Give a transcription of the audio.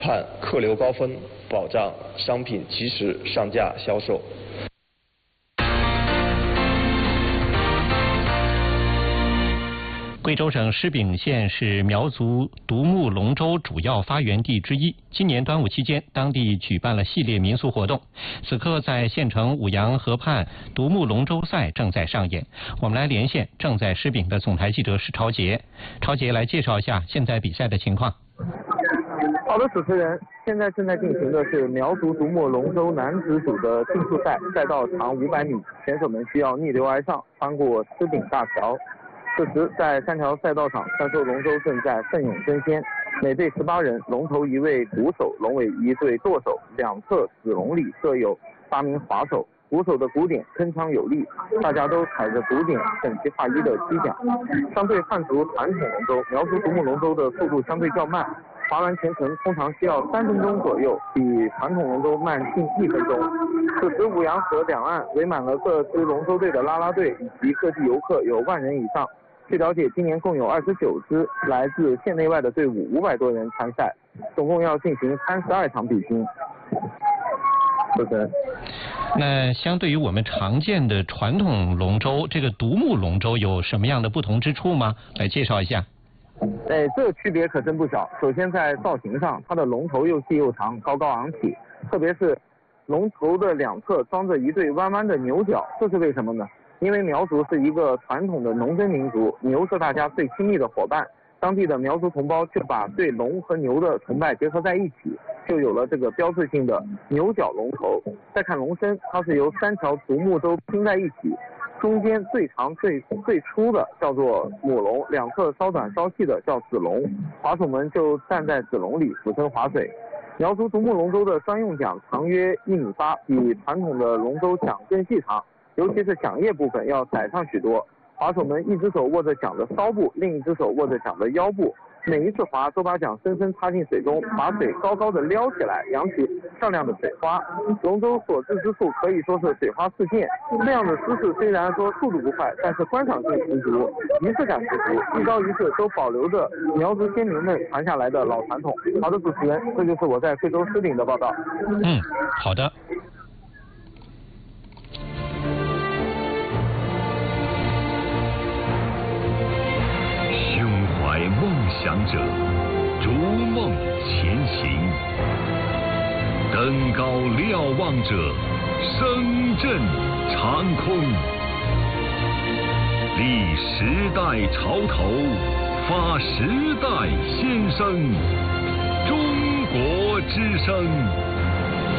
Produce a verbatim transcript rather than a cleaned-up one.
判客流高峰，保障商品及时上架销售。 贵州省狮饼县是苗族独木龙舟主要发源地之一。今年端午期间，当地举办了系列民俗活动。此刻，在县城五羊河畔，独木龙舟赛正在上演。我们来连线正在狮饼的总台记者史超杰。超杰来介绍一下现在比赛的情况。 好的，主持人，现在正在进行的是苗族独木龙舟男子组的竞速赛，赛道长五百米，选手们需要逆流而上，穿过狮饼大桥。此时，在三条赛道上，三艘龙舟正在奋勇争先，每队十八人，龙头一位鼓手，龙尾一对舵手，两侧子龙里设有八名划手。鼓手的鼓点铿锵有力，大家都踩着鼓点，整齐划一的击响。相对汉族传统龙舟，苗族独木龙舟的速度相对较慢，划完全程通常需要三分钟左右，比传统龙舟慢近一分钟。此时五羊河两岸围满了各支龙舟队的啦啦队以及各地游客有万人以上。据了解，今年共有二十九支来自县内外的队伍，五百多人参赛，总共要进行三十二场比拼。主持人， 那相对于我们常见的传统龙舟，这个独木龙舟有什么样的不同之处吗？来介绍一下。 哎，这个区别可真不小。首先在造型上，它的龙头又细又长，高高昂起，特别是龙头的两侧装着一对弯弯的牛角，这是为什么呢？因为苗族是一个传统的农耕民族，牛是大家最亲密的伙伴。当地的苗族同胞就把对龙和牛的崇拜结合在一起，就有了这个标志性的牛角龙头。再看龙身，它是由三条独木舟拼在一起，中间最长最最粗的叫做母龙，两侧稍短稍细的叫子龙。划手们就站在子龙里俯身划水。苗族独木龙舟的专用桨长约一米八，比传统的龙舟桨更细长，尤其是桨叶部分要窄上许多。划手们一只手握着桨的梢部，另一只手握着桨的腰部，每一次划都把桨深深插进水中，把水高高的撩起来，扬起漂亮的水花。龙舟所至之处可以说是水花四溅，这样的姿势虽然说速度不快，但是观赏性十足，仪式感十足，一招一式都保留着苗族先民们传下来的老传统。好的，主持人，这就是我在贵州狮饼的报道。 嗯，好的。 怀梦想者，逐梦前行；登高瞭望者，声震长空。立时代潮头，发时代先声。中国之声。